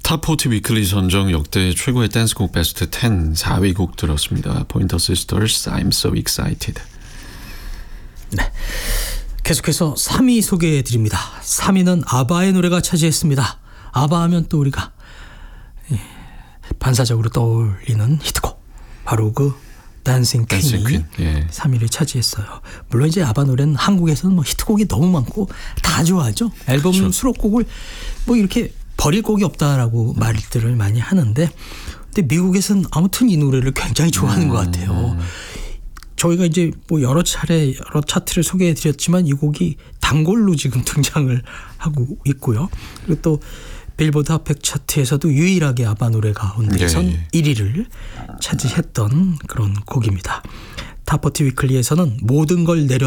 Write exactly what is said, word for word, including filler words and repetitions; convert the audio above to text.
탑사십 위클리 선정 역대 최고의 댄스곡 베스트 십 사 위 곡 들었습니다. 포인터 시스터스 I'm So Excited. 네, 계속해서 삼 위 소개해드립니다. 삼 위는 아바의 노래가 차지했습니다. 아바 하면 또 우리가 반사적으로 떠올리는 히트곡, 바로 그 댄싱 퀸이 퀸. 예. 삼 위를 차지했어요. 물론 이제 아바 노래는 한국에서는 뭐 히트곡이 너무 많고 다 좋아하죠. 앨범 그렇죠. 수록곡을 뭐 이렇게 버릴 곡이 없다라고 말들을 많이 하는데, 근데 미국에서는 아무튼 이 노래를 굉장히 좋아하는 음, 것 같아요. 음. 저희가 이제 뭐 여러 차례 여러 차트를 소개해드렸지만 이 곡이 단골로 지금 등장을 하고 있고요. 그리고 또 빌보드 핫백 차트에서도 유일하게 아바 노래 가운데선 예, 예. 일 위를 차지했던 그런 곡입니다. 탑사십 위클리에서는 모든 걸 내려